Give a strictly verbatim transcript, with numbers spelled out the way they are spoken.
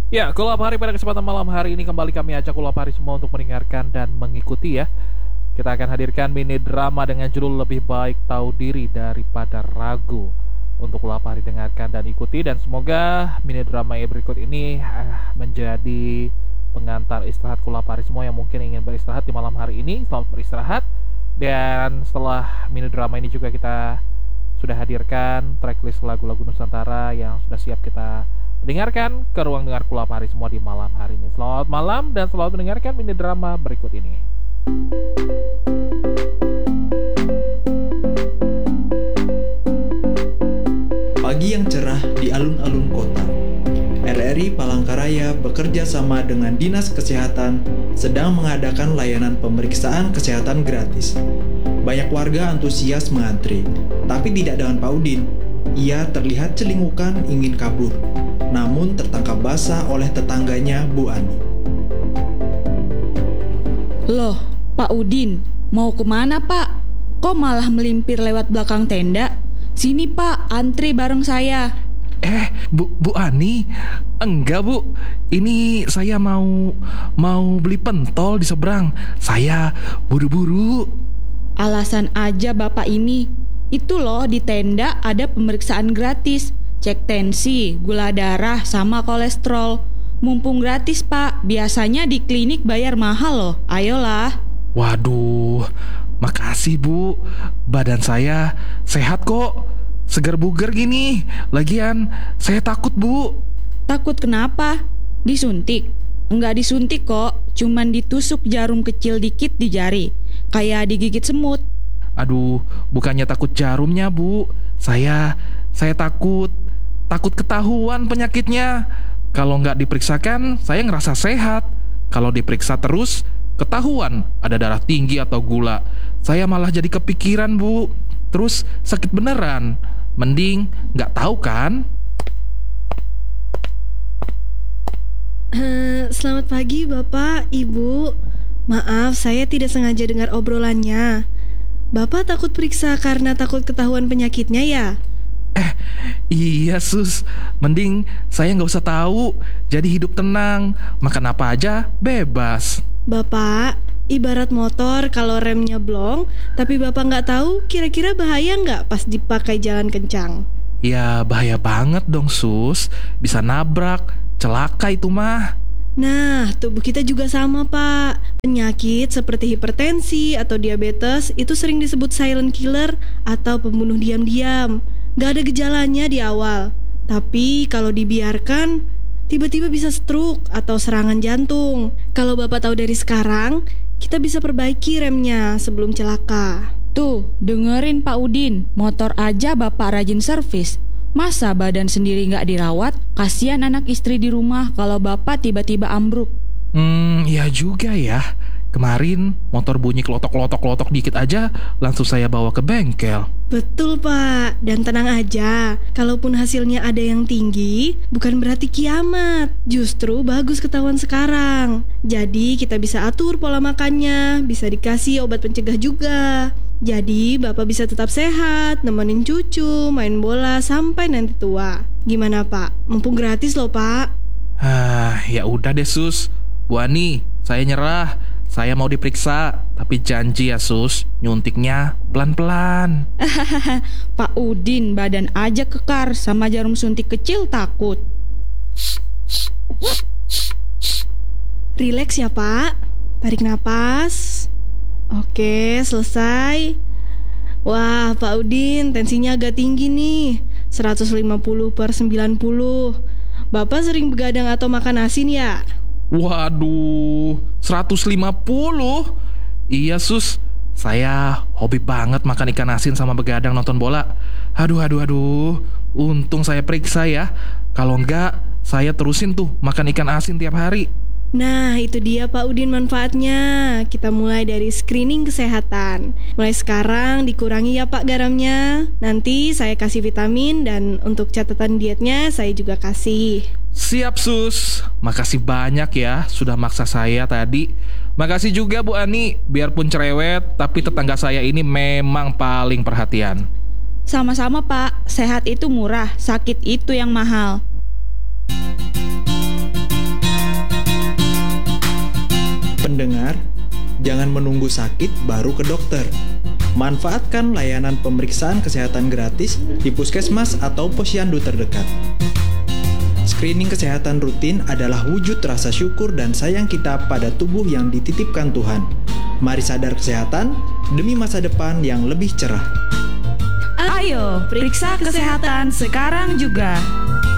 Ya, Kulap Hari pada kesempatan malam hari ini kembali kami ajak Kulap Hari semua untuk mendengarkan dan mengikuti ya. Kita akan hadirkan mini drama dengan judul Lebih Baik Tahu Diri Daripada Ragu untuk Kulap Hari dengarkan dan ikuti, dan semoga mini drama yang berikut ini ah, menjadi pengantar istirahat Kulap Hari semua yang mungkin ingin beristirahat di malam hari ini. Selamat beristirahat. Dan setelah mini drama ini juga kita sudah hadirkan tracklist lagu-lagu Nusantara yang sudah siap kita dengarkan ke ruang dengar Kulap Hari semua di malam hari ini. Selamat malam dan selamat mendengarkan mini drama berikut ini. Pagi yang cerah di alun-alun kota. R R I Palangkaraya bekerja sama dengan Dinas Kesehatan sedang mengadakan layanan pemeriksaan kesehatan gratis. Banyak warga antusias mengantri, tapi tidak dengan Pak Udin. Ia terlihat celingukan ingin kabur, namun tertangkap basah oleh tetangganya Bu Ani. Loh, Pak Udin, mau kemana Pak? Kok malah melimpir lewat belakang tenda? Sini Pak, antri bareng saya. Eh, Bu Bu Ani, enggak Bu. Ini saya mau mau beli pentol di seberang. Saya buru-buru. Alasan aja Bapak ini. Itu loh, di tenda ada pemeriksaan gratis. Cek tensi, gula darah, sama kolesterol. Mumpung gratis Pak, biasanya di klinik bayar mahal loh. Ayolah. Waduh, makasih Bu. Badan saya sehat kok. Segar bugar gini. Lagian saya takut Bu. Takut kenapa? Disuntik? Enggak disuntik kok, cuman ditusuk jarum kecil dikit di jari, kayak digigit semut. Aduh, bukannya takut jarumnya Bu. Saya, saya takut Takut ketahuan penyakitnya. Kalau nggak diperiksakan, saya ngerasa sehat. Kalau diperiksa terus, ketahuan ada darah tinggi atau gula. Saya malah jadi kepikiran Bu. Terus sakit beneran. Mending nggak tahu kan? Uh, selamat pagi Bapak, Ibu. Maaf, saya tidak sengaja dengar obrolannya. Bapak takut periksa karena takut ketahuan penyakitnya ya? Eh, iya Sus. Mending saya nggak usah tahu. Jadi hidup tenang. Makan apa aja bebas. Bapak, ibarat motor kalau remnya blong, tapi Bapak nggak tahu kira-kira bahaya nggak pas dipakai jalan kencang? Ya bahaya banget dong Sus. Bisa nabrak, celaka itu mah. Nah, tubuh kita juga sama Pak. Penyakit seperti hipertensi atau diabetes itu sering disebut silent killer atau pembunuh diam-diam. Gak ada gejalanya di awal, tapi kalau dibiarkan, tiba-tiba bisa stroke atau serangan jantung. Kalau Bapak tahu dari sekarang, kita bisa perbaiki remnya sebelum celaka. Tuh, dengerin Pak Udin, motor aja Bapak rajin servis. Masa badan sendiri gak dirawat? Kasihan anak istri di rumah kalau Bapak tiba-tiba ambruk. Hmm, iya juga ya. Kemarin motor bunyi kelotok-kelotok-kelotok dikit aja langsung saya bawa ke bengkel. Betul Pak, dan tenang aja. Kalaupun hasilnya ada yang tinggi, bukan berarti kiamat. Justru bagus ketahuan sekarang. Jadi kita bisa atur pola makannya, bisa dikasih obat pencegah juga. Jadi Bapak bisa tetap sehat, nemenin cucu, main bola sampai nanti tua. Gimana Pak? Mumpung gratis loh Pak. Ah, ya udah deh Sus. Bu Ani, saya nyerah. Saya mau diperiksa, tapi janji ya Sus, nyuntiknya pelan-pelan. Pak Udin badan aja kekar, sama jarum suntik kecil takut. Rileks ya Pak. Tarik napas. Oke, selesai. Wah, Pak Udin tensinya agak tinggi nih, seratus lima puluh per sembilan puluh. Bapak sering begadang atau makan asin ya? Waduh, seratus lima puluh? Iya Sus, saya hobi banget makan ikan asin sama begadang nonton bola. Aduh, aduh, aduh, untung saya periksa ya. Kalau enggak, saya terusin tuh makan ikan asin tiap hari. Nah, itu dia Pak Udin manfaatnya. Kita mulai dari screening kesehatan. Mulai sekarang dikurangi ya Pak garamnya. Nanti saya kasih vitamin, dan untuk catatan dietnya saya juga kasih. Siap Sus, makasih banyak ya sudah maksa saya tadi. Makasih juga Bu Ani, biarpun cerewet, tapi tetangga saya ini memang paling perhatian. Sama-sama Pak, sehat itu murah, sakit itu yang mahal. jangan menunggu sakit baru ke dokter. Manfaatkan layanan pemeriksaan kesehatan gratis di puskesmas atau posyandu terdekat. Screening kesehatan rutin adalah wujud rasa syukur dan sayang kita pada tubuh yang dititipkan Tuhan. Mari sadar kesehatan demi masa depan yang lebih cerah. Ayo, periksa kesehatan sekarang juga.